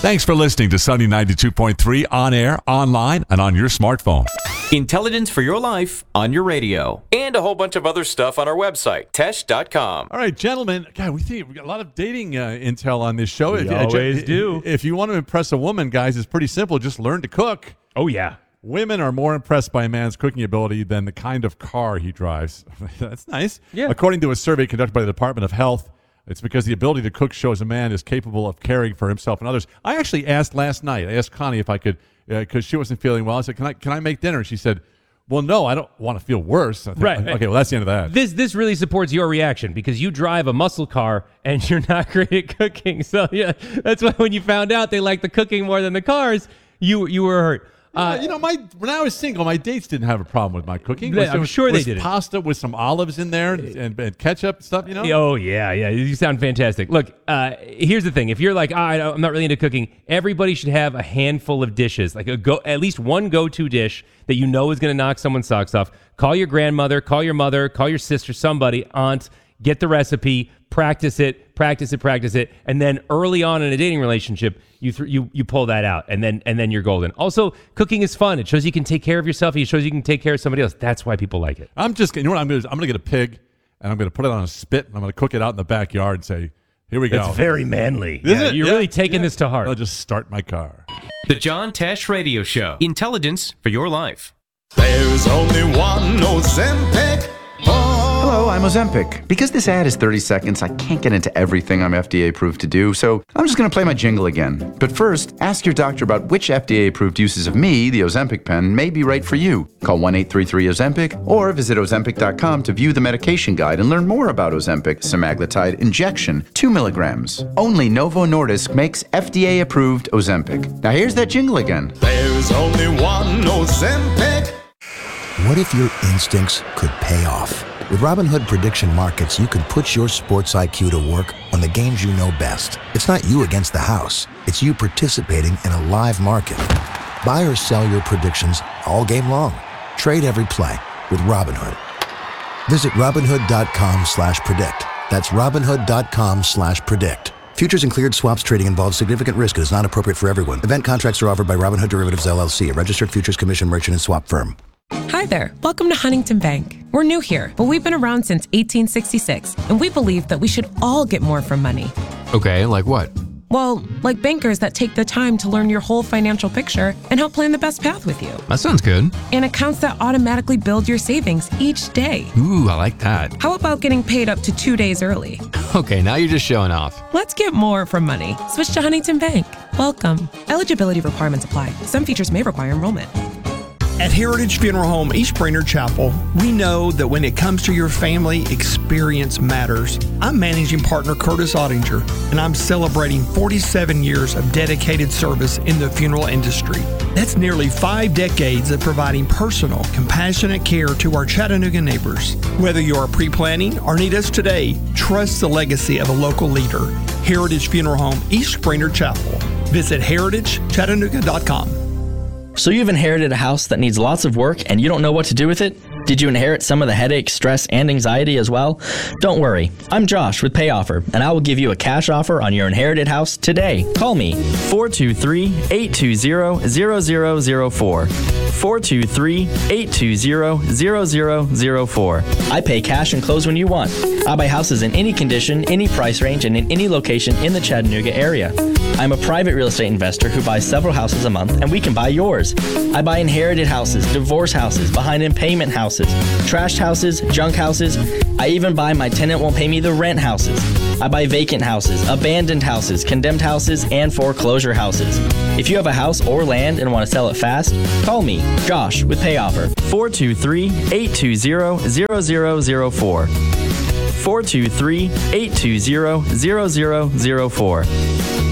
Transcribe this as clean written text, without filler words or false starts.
Thanks for listening to Sunny 92.3 on air, online, and on your smartphone. Intelligence for your life on your radio. And a whole bunch of other stuff on our website, Tesh.com. All right, gentlemen. God, we got a lot of dating intel on this show. We always do. If you want to impress a woman, guys, it's pretty simple. Just learn to cook. Oh, yeah. Women are more impressed by a man's cooking ability than the kind of car he drives. That's nice. Yeah. According to a survey conducted by the Department of Health, it's because the ability to cook shows a man is capable of caring for himself and others. I actually asked last night. I asked Connie if I could, because she wasn't feeling well. I said, "Can I make dinner?" And she said, "Well, no, I don't want to feel worse." I think, Right. Okay. Well, that's the end of that. This really supports your reaction because you drive a muscle car and you're not great at cooking. So yeah, that's why when you found out they like the cooking more than the cars, you were hurt. When I was single, my dates didn't have a problem with my cooking. I'm sure they didn't. Pasta with some olives in there and ketchup and stuff, you know? Oh, yeah. You sound fantastic. Look, here's the thing. If you're like, I'm not really into cooking, everybody should have a handful of dishes, like at least one go-to dish that you know is going to knock someone's socks off. Call your grandmother, call your mother, call your sister, somebody, aunt, get the recipe, practice it, and then early on in a dating relationship, you pull that out, and then you're golden. Also, cooking is fun. It shows you can take care of yourself. It shows you can take care of somebody else. That's why people like it. You know what I'm going to do? I'm going to get a pig, and I'm going to put it on a spit, and I'm going to cook it out in the backyard and say, "Here we go." It's very manly. Isn't it? You're really taking this to heart. I'll just start my car. The John Tesh Radio Show. Intelligence for your life. There's only one Ozempic. Hello, I'm Ozempic. Because this ad is 30 seconds, I can't get into everything I'm FDA approved to do, so I'm just going to play my jingle again. But first, ask your doctor about which FDA approved uses of me, the Ozempic pen, may be right for you. Call 1-833-OZEMPIC or visit Ozempic.com to view the medication guide and learn more about Ozempic semaglutide injection, 2 milligrams. Only Novo Nordisk makes FDA approved Ozempic. Now here's that jingle again. There's only one Ozempic. What if your instincts could pay off? With Robinhood Prediction Markets, you could put your sports IQ to work on the games you know best. It's not you against the house. It's you participating in a live market. Buy or sell your predictions all game long. Trade every play with Robinhood. Visit Robinhood.com/predict. That's Robinhood.com/predict. Futures and cleared swaps trading involves significant risk and is not appropriate for everyone. Event contracts are offered by Robinhood Derivatives LLC, a registered futures commission merchant and swap firm. Hi there. Welcome to Huntington Bank. We're new here, but we've been around since 1866, and we believe that we should all get more from money. Okay, like what? Well, like bankers that take the time to learn your whole financial picture and help plan the best path with you. That sounds good. And accounts that automatically build your savings each day. Ooh, I like that. How about getting paid up to 2 days early? Okay, now you're just showing off. Let's get more from money. Switch to Huntington Bank. Welcome. Eligibility requirements apply. Some features may require enrollment. At Heritage Funeral Home East Brainerd Chapel, we know that when it comes to your family, experience matters. I'm managing partner Curtis Ottinger, and I'm celebrating 47 years of dedicated service in the funeral industry. That's nearly 5 decades of providing personal, compassionate care to our Chattanooga neighbors. Whether you're pre-planning or need us today, trust the legacy of a local leader. Heritage Funeral Home East Brainerd Chapel. Visit heritagechattanooga.com. So you've inherited a house that needs lots of work and you don't know what to do with it? Did you inherit some of the headache, stress, and anxiety as well? Don't worry. I'm Josh with PayOffer, and I will give you a cash offer on your inherited house today. Call me, 423-820-0004. 423-820-0004. I pay cash and close when you want. I buy houses in any condition, any price range, and in any location in the Chattanooga area. I'm a private real estate investor who buys several houses a month, and we can buy yours. I buy inherited houses, divorce houses, behind in payment houses, trashed houses, junk houses. I even buy my tenant won't pay me the rent houses. I buy vacant houses, abandoned houses, condemned houses, and foreclosure houses. If you have a house or land and want to sell it fast, call me, Josh, with PayOffer, 423-820-0004. 423-820-0004.